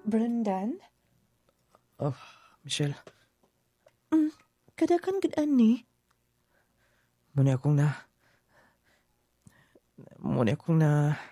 Brendan? Oh, Michelle. Kadakan gid ani. Muna akong na